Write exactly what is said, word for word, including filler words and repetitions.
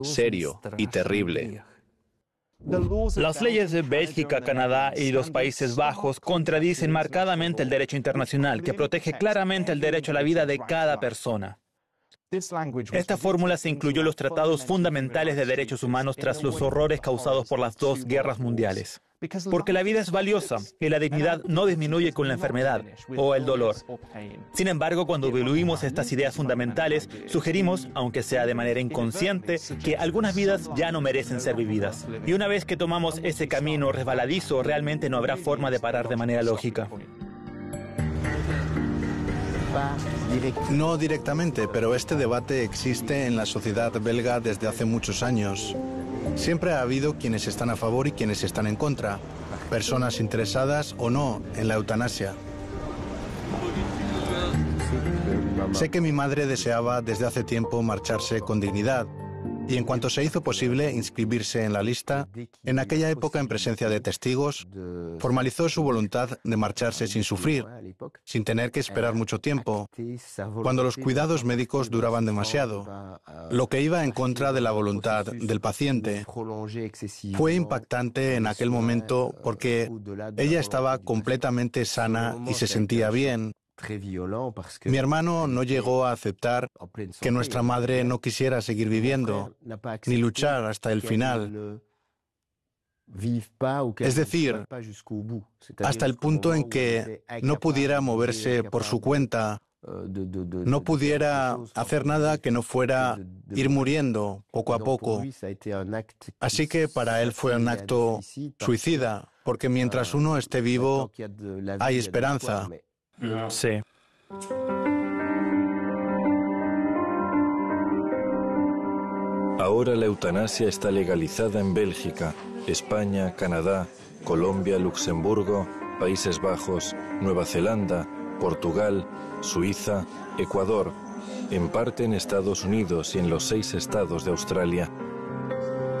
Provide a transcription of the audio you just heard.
serio y terrible. Las leyes de Bélgica, Canadá y los Países Bajos contradicen marcadamente el derecho internacional, que protege claramente el derecho a la vida de cada persona. Esta fórmula se incluyó en los tratados fundamentales de derechos humanos tras los horrores causados por las dos guerras mundiales. Porque la vida es valiosa y la dignidad no disminuye con la enfermedad o el dolor. Sin embargo, cuando evaluamos estas ideas fundamentales, sugerimos, aunque sea de manera inconsciente, que algunas vidas ya no merecen ser vividas. Y una vez que tomamos ese camino resbaladizo, realmente no habrá forma de parar de manera lógica. No directamente, pero este debate existe en la sociedad belga desde hace muchos años. Siempre ha habido quienes están a favor y quienes están en contra, personas interesadas o no en la eutanasia. Sé que mi madre deseaba desde hace tiempo marcharse con dignidad, y en cuanto se hizo posible inscribirse en la lista, en aquella época en presencia de testigos, formalizó su voluntad de marcharse sin sufrir, sin tener que esperar mucho tiempo, cuando los cuidados médicos duraban demasiado, lo que iba en contra de la voluntad del paciente. Fue impactante en aquel momento porque ella estaba completamente sana y se sentía bien. Mi hermano no llegó a aceptar que nuestra madre no quisiera seguir viviendo, ni luchar hasta el final. Es decir, hasta el punto en que no pudiera moverse por su cuenta, no pudiera hacer nada que no fuera ir muriendo poco a poco. Así que para él fue un acto suicida, porque mientras uno esté vivo, hay esperanza. Sí. Ahora la eutanasia está legalizada en Bélgica, España, Canadá, Colombia, Luxemburgo, Países Bajos, Nueva Zelanda, Portugal, Suiza, Ecuador, en parte en Estados Unidos y en los seis estados de Australia.